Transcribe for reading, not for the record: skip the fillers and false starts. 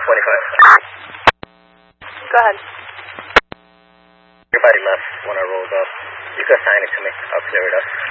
Go ahead. Everybody left when I rolled up. You could assign it to me. I'll clear it up.